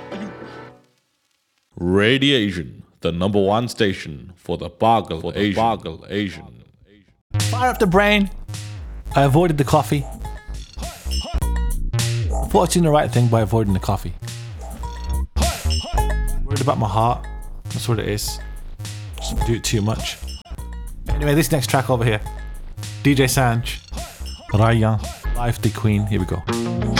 Radiation, the number one station for the Boggle Asian. Fire up the brain. I avoided the coffee. I thought I was doing the right thing by avoiding the coffee. Worried about my heart. That's what it is. Just do it too much. Anyway, this next track over here. DJ Sanj, Ryan, Life the Queen. Here we go.